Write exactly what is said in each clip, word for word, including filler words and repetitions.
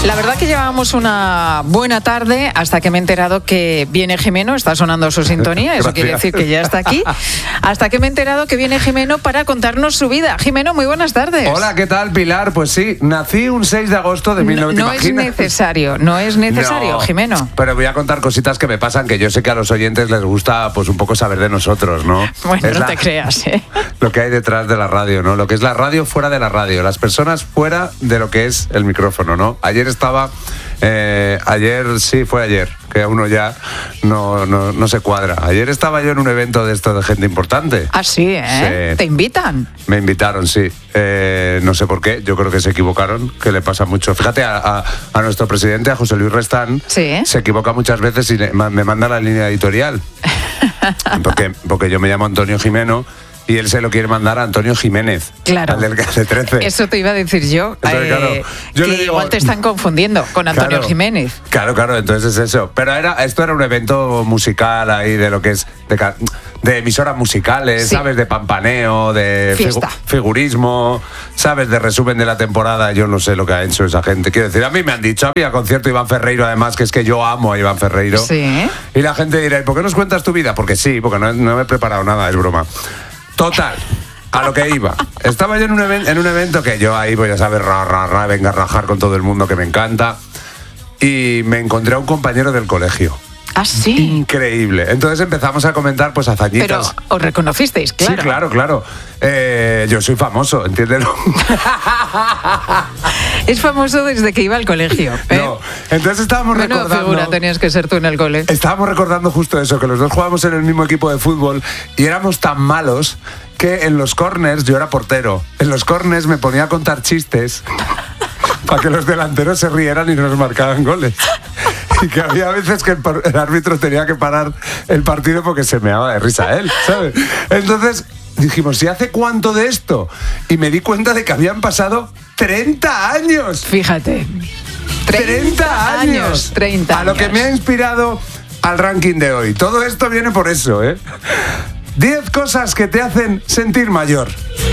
La verdad que llevábamos una buena tarde hasta que me he enterado que viene Jimeno, está sonando su sintonía, eso quiere decir que ya está aquí, hasta que me he enterado que viene Jimeno para contarnos su vida. Jimeno, muy buenas tardes. Hola, ¿qué tal, Pilar? Pues sí, nací un seis de agosto de mil novecientos... No, no es necesario, no es necesario, no, Jimeno. Pero voy a contar cositas que me pasan, que yo sé que a los oyentes les gusta pues un poco saber de nosotros, ¿no? Bueno, es no la, te creas, ¿eh? Lo que hay detrás de la radio, ¿no? Lo que es la radio fuera de la radio, las personas fuera de lo que es el micrófono, ¿no? Ayer estaba... Eh, ayer, sí, fue ayer, que uno ya no, no, no se cuadra. Ayer estaba yo en un evento de esto de gente importante. Ah, sí, ¿eh? Sí. ¿Te invitan? Me invitaron, sí. Eh, no sé por qué, yo creo que se equivocaron, que le pasa mucho. Fíjate, a, a, a nuestro presidente, a José Luis Restán, ¿sí? Se equivoca muchas veces y le, me manda la línea editorial. porque, porque yo me llamo Antonio Jimeno. Y él se lo quiere mandar a Antonio Jiménez, claro, al del Calle trece. Eso te iba a decir yo, entonces, eh, claro, yo que le digo, igual te están confundiendo con Antonio claro, Jiménez. Claro, claro, entonces es eso. Pero era, esto era un evento musical ahí de lo que es de, de emisoras musicales, sí, ¿sabes? De pampaneo, de figu, figurismo, ¿sabes? De resumen de la temporada. Yo no sé lo que ha hecho esa gente. Quiero decir, a mí me han dicho, había concierto Iván Ferreiro, además, que es que yo amo a Iván Ferreiro. Sí. Y la gente dirá, ¿y por qué nos cuentas tu vida? Porque sí, porque no, no me he preparado nada, es broma. Total. A lo que iba. Estaba yo en un, event, en un evento que yo ahí, pues ya sabes, ra, ra, ra, venga a rajar con todo el mundo, que me encanta. Y me encontré a un compañero del colegio. ¿Ah, sí? Increíble. Entonces empezamos a comentar, pues, hazañitas. Pero os reconocisteis, claro. Sí, claro, claro. Eh, yo soy famoso, entiéndelo. Es famoso desde que iba al colegio, ¿eh? No, entonces estábamos Menuda recordando... figura tenías que ser tú en el cole. Estábamos recordando justo eso, que los dos jugábamos en el mismo equipo de fútbol y éramos tan malos que en los corners yo era portero. En los corners me ponía a contar chistes para que los delanteros se rieran y nos marcaban goles. Y que había veces que el, el árbitro tenía que parar el partido porque se meaba de risa él, ¿sabes? Entonces dijimos, ¿y hace cuánto de esto? Y me di cuenta de que habían pasado treinta años. Fíjate. treinta años. treinta años. A lo que me ha inspirado al ranking de hoy. Todo esto viene por eso, ¿eh? diez cosas que te hacen sentir mayor.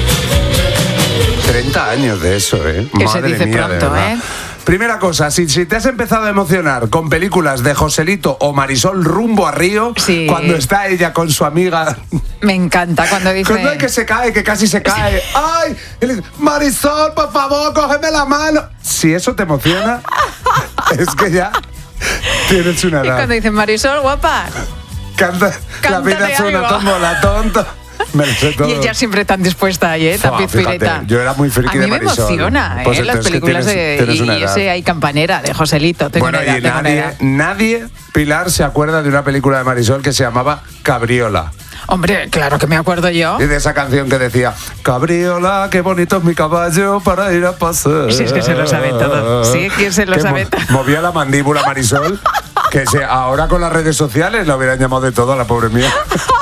treinta años de eso, ¿eh? Que Madre se dice mía, pronto, ¿eh? Primera cosa, si, si te has empezado a emocionar con películas de Joselito o Marisol rumbo a Río, sí, cuando está ella con su amiga... Me encanta cuando dice... Cuando hay que se cae, que casi se cae. Sí. ¡Ay! Y le dice, Marisol, por favor, cógeme la mano. Si eso te emociona, es que ya tienes una edad. Y cuando dicen, Marisol, guapa... Canta, la vida es una tómbola, tonto. Me lo sé todo. Y ella siempre tan dispuesta ahí, ¿eh? Tan pizpireta. Yo era muy friki de Marisol. A mí me emociona, ¿eh? Pues las películas tienes, de... Tienes y ese Hay Campanera, de Joselito. Tengo bueno, edad, y nadie, nadie, Pilar, se acuerda de una película de Marisol que se llamaba Cabriola. Hombre, claro que me acuerdo yo. Y de esa canción que decía, Cabriola, qué bonito es mi caballo para ir a pasear. Sí, es que se lo sabe todo. Sí, que se lo que sabe mo todo. Movía la mandíbula Marisol, que se, ahora con las redes sociales la hubieran llamado de todo a la pobre mía.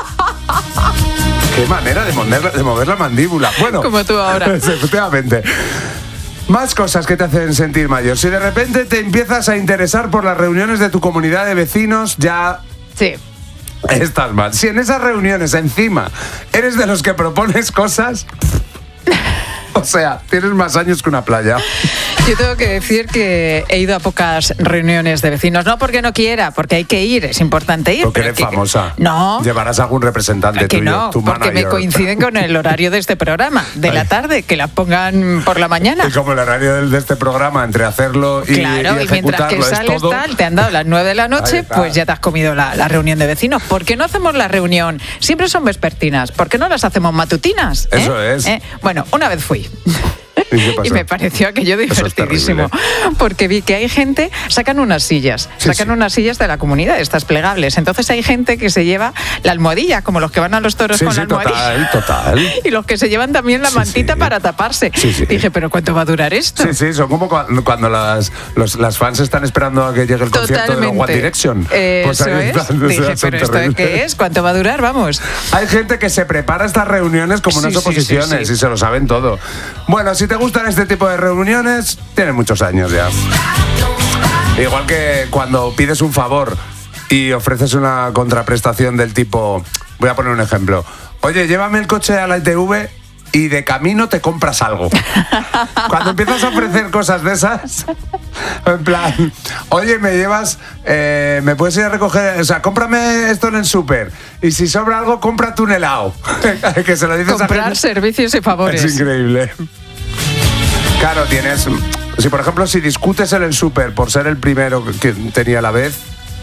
Qué manera de mover, de mover la mandíbula. Bueno, como tú ahora. Efectivamente. Más cosas que te hacen sentir mayor. Si de repente te empiezas a interesar por las reuniones de tu comunidad de vecinos, ya... Sí. Estás mal. Si en esas reuniones encima eres de los que propones cosas... O sea, tienes más años que una playa. Yo tengo que decir que he ido a pocas reuniones de vecinos. No porque no quiera, porque hay que ir, es importante ir. Porque eres que, famosa. No. Llevarás algún representante que tuyo, no, tu porque manager. me coinciden con el horario de este programa, de Ay. la tarde, que la pongan por la mañana. Y como el horario de este programa, entre hacerlo y, claro, y y mientras que sales todo... tal, te han dado las nueve de la noche, pues ya te has comido la, la reunión de vecinos. ¿Por qué no hacemos la reunión? Siempre son vespertinas. ¿Por qué no las hacemos matutinas? ¿Eh? Eso es. ¿Eh? Bueno, una vez fui... ¿Y, y me pareció aquello divertidísimo, porque vi que hay gente, sacan unas sillas, sí, sacan sí. unas sillas de la comunidad, estas plegables, entonces hay gente que se lleva la almohadilla, como los que van a los toros sí, con sí, la almohadilla, total, total. y los que se llevan también la mantita sí, sí. para taparse. Sí, sí. Dije, ¿pero cuánto va a durar esto? Sí, sí, son como cuando, cuando las, los, las fans están esperando a que llegue el concierto Totalmente. de One Direction. Eh, pues eso es. Están, Dije, ¿pero terribles. esto qué es? ¿Cuánto va a durar? Vamos. Hay gente que se prepara estas reuniones como unas sí, oposiciones sí, sí, sí. y se lo saben todo. Bueno, si te gustan este tipo de reuniones, tienen muchos años ya. Igual que cuando pides un favor y ofreces una contraprestación del tipo, voy a poner un ejemplo, oye, llévame el coche a la I T V y de camino te compras algo. Cuando empiezas a ofrecer cosas de esas, en plan, oye, me llevas, eh, me puedes ir a recoger, o sea, cómprame esto en el súper, y si sobra algo, cómprate un helado. Que se lo dices Comprar a gente. Servicios y favores. Es increíble. Claro, tienes... Si, por ejemplo, si discutes en el súper por ser el primero que tenía la vez,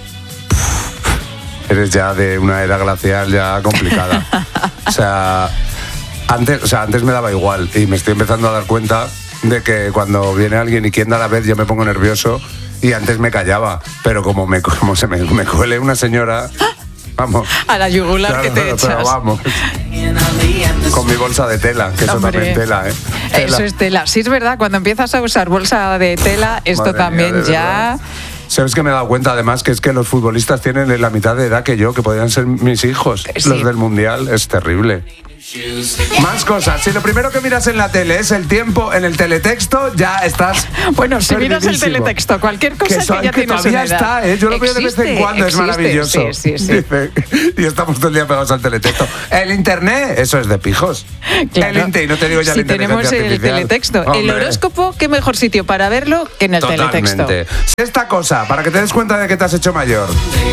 eres ya de una era glacial ya complicada. O sea, antes, o sea, antes me daba igual y me estoy empezando a dar cuenta de que cuando viene alguien y quien da la vez yo me pongo nervioso y antes me callaba. Pero como, me, como se me, me cuele una señora... Vamos. A la yugular, claro, que te echas. Pero vamos. Con mi bolsa de tela, que eso también es tela, ¿eh? Tela. Eso es tela. Sí, es verdad, cuando empiezas a usar bolsa de tela, esto Madre también mía, ya... Verdad. ¿Sabes que me he dado cuenta además que es que los futbolistas tienen la mitad de edad que yo, que podrían ser mis hijos, sí. Los del Mundial? Es terrible. Más cosas. Si lo primero que miras en la tele es el tiempo en el teletexto, ya estás. Bueno, si miras el teletexto, cualquier cosa que, que ya que tienes todavía está, ¿eh? Yo lo veo de vez en cuando, existe, es maravilloso. Sí, sí, sí. Dice, y estamos todo el día pegados al teletexto. El internet, eso es de pijos. Claro. El internet, y no te digo ya si la inteligencia tenemos el teletexto, Hombre. El horóscopo, qué mejor sitio para verlo que en el Totalmente. teletexto. Esta cosa, para que te des cuenta de que te has hecho mayor.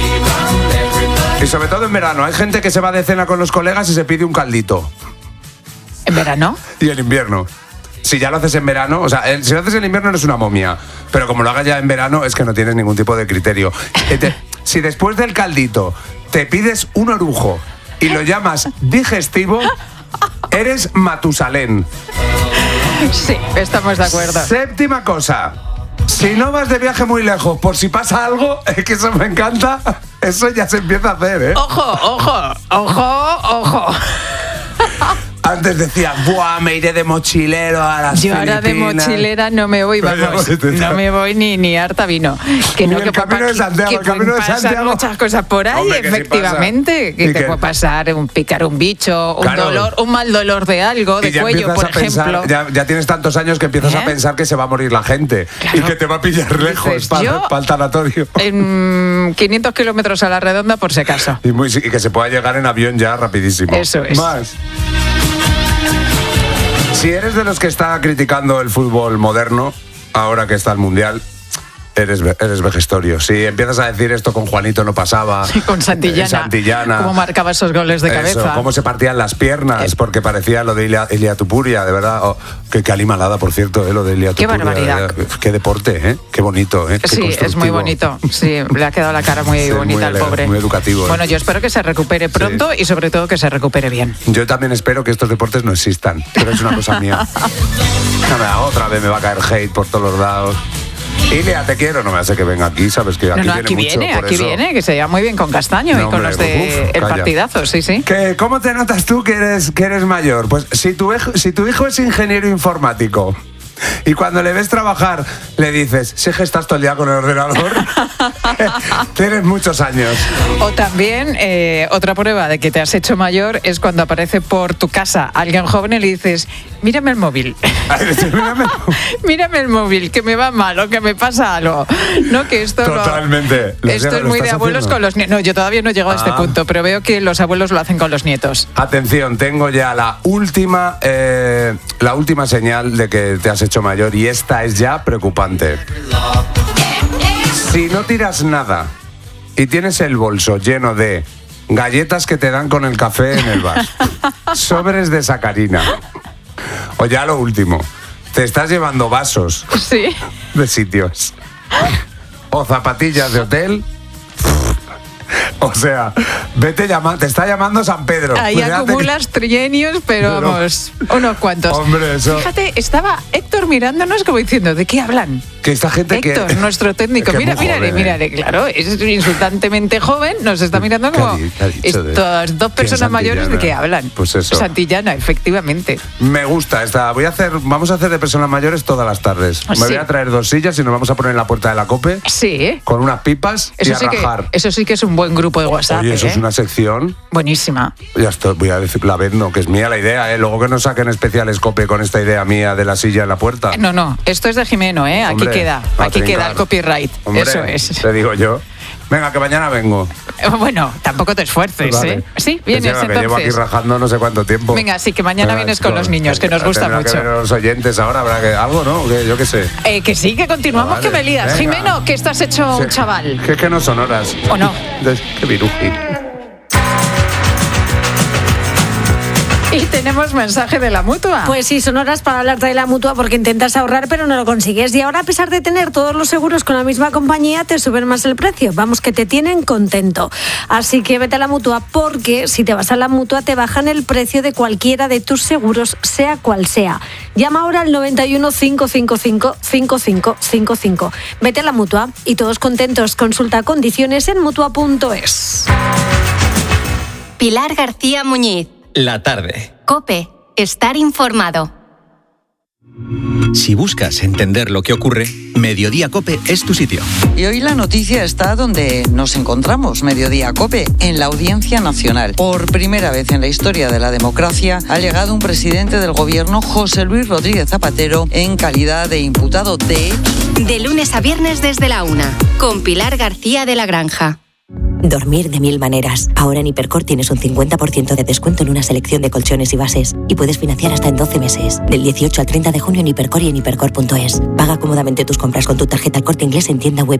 Y sobre todo en verano, hay gente que se va de cena con los colegas y se pide un caldito. ¿En verano? Y en invierno. Si ya lo haces en verano, o sea, el, si lo haces en invierno eres una momia, pero como lo hagas ya en verano es que no tienes ningún tipo de criterio. Te, si después del caldito te pides un orujo y lo llamas digestivo, eres Matusalén. Sí, estamos de acuerdo. Séptima cosa. Si no vas de viaje muy lejos, por si pasa algo, es que eso me encanta, eso ya se empieza a hacer, ¿eh? Ojo, ojo, ojo, ojo. Antes decía, buah, me iré de mochilero a las Yo Filipinas. Ahora de mochilera no me voy, vamos, no me voy ni, ni harta vino. Que ni no, el que camino de Santiago, que el camino de Santiago. muchas cosas por ahí, Hombre, que efectivamente, si que te que... puede pasar un picar un bicho, un claro. dolor, un mal dolor de algo, de cuello, por pensar, ejemplo. Ya, ya tienes tantos años que empiezas ¿Eh? a pensar que se va a morir la gente claro. y que te va a pillar lejos para pa el tanatorio. En quinientos kilómetros a la redonda, por si acaso. Y, muy, y que se pueda llegar en avión ya rapidísimo. Eso es. Más. Si eres de los que está criticando el fútbol moderno, ahora que está el Mundial, eres, eres vejestorio. Si empiezas a decir esto con Juanito no pasaba. Sí, con Santillana. Santillana. Cómo marcaba esos goles de eso, cabeza. Cómo se partían las piernas, eh. porque parecía lo de Ilia, Ilia Tupuria, de verdad. Oh, qué, qué animalada, por cierto, eh, lo de Ilia Tupuria. Qué barbaridad. Eh, qué deporte, ¿eh? Qué bonito, ¿eh? Qué sí, es muy bonito. Sí, le ha quedado la cara muy sí, bonita al pobre. Muy educativo. Bueno, ¿eh? yo espero que se recupere pronto sí. y sobre todo que se recupere bien. Yo también espero que estos deportes no existan, pero es una cosa mía. No, otra vez me va a caer hate por todos los lados. Ilia, te quiero, no me hace que venga aquí, sabes que aquí, no, no, aquí viene, viene, mucho, por aquí eso. viene, que se lleva muy bien con Castaño no, y con hombre, los de uf, el partidazo, sí, sí. ¿Qué, ¿Cómo te notas tú que eres, que eres mayor? Pues si tu, si tu hijo es ingeniero informático y cuando le ves trabajar le dices, sí que estás todo el día con el ordenador, tienes muchos años. O también, eh, otra prueba de que te has hecho mayor es cuando aparece por tu casa alguien joven y le dices, mírame el móvil. mírame, mírame el móvil, que me va mal o que me pasa algo. No, que esto Totalmente. Lo, esto es muy de abuelos haciendo? Con los nietos. No, yo todavía no he llegado ah. a este punto, pero veo que los abuelos lo hacen con los nietos. Atención, tengo ya la última, eh, la última señal de que te has hecho mayor y esta es ya preocupante. Si no tiras nada y tienes el bolso lleno de galletas que te dan con el café en el bar, sobres de sacarina, o ya lo último, te estás llevando vasos sí. de sitios o zapatillas de hotel. O sea, vete llamando, te está llamando San Pedro. Ahí pues acumulas que... trienios, pero, pero vamos, unos cuantos. Hombre, eso... Fíjate, estaba Héctor mirándonos como diciendo, ¿de qué hablan? Que esta gente Héctor, que... nuestro técnico, que mira, mírale, joven, mírale, claro, es insultantemente joven, nos está mirando como estas dos personas mayores de qué hablan. Pues eso. Santillana, efectivamente. Me gusta esta, voy a hacer, vamos a hacer de personas mayores todas las tardes. Sí. Me voy a traer dos sillas y nos vamos a poner en la puerta de la COPE. Sí. Con unas pipas eso y a sí rajar. Que, eso sí que es un buen grupo de WhatsApp. Oye, eso ¿eh? es una sección. Buenísima. Ya estoy, voy a decir la vez, no, que es mía la idea, ¿eh? Luego que nos saquen especiales COPE con esta idea mía de la silla en la puerta. No, no, esto es de Jimeno, ¿eh? Aquí Hombre, queda, aquí queda el copyright. Hombre, eso es. Te digo yo. Venga, que mañana vengo. Bueno, tampoco te esfuerces, vale. ¿eh? Sí, vienes Lleva, entonces. Que llevo aquí rajando no sé cuánto tiempo. Venga, sí, que mañana Venga, vienes con los niños, que nos gusta mucho. Que los oyentes ahora, habrá que algo, ¿no? Que, yo qué sé. Eh, que sí, que continuamos, ah, vale. que me lías. Venga. Jimeno, que estás hecho sí. un chaval. Que es que no son horas. ¿O no? Qué viruji. Y tenemos mensaje de la Mutua. Pues sí, son horas para hablarte de la Mutua porque intentas ahorrar pero no lo consigues. Y ahora, a pesar de tener todos los seguros con la misma compañía, te suben más el precio. Vamos, que te tienen contento. Así que vete a la Mutua porque si te vas a la Mutua te bajan el precio de cualquiera de tus seguros, sea cual sea. Llama ahora al noventa y uno, cinco cinco cinco, cinco cinco cinco cinco. Vete a la Mutua y todos contentos. Consulta condiciones en mutua punto es. Pilar García Muñiz. La tarde. COPE. Estar informado. Si buscas entender lo que ocurre, Mediodía COPE es tu sitio. Y hoy la noticia está donde nos encontramos, Mediodía COPE, en la Audiencia Nacional. Por primera vez en la historia de la democracia ha llegado un presidente del gobierno, José Luis Rodríguez Zapatero, en calidad de imputado. De hecho, de lunes a viernes desde la una, con Pilar García de la Granja. Dormir de mil maneras. Ahora en Hipercor tienes un cincuenta por ciento de descuento en una selección de colchones y bases. Y puedes financiar hasta en doce meses. Del dieciocho al treinta de junio en Hipercor y en hipercor punto es. Paga cómodamente tus compras con tu tarjeta Corte Inglés en tienda web